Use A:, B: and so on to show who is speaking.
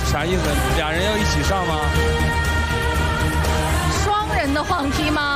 A: 啥意思？俩人要一起上吗？
B: 双人的晃梯吗？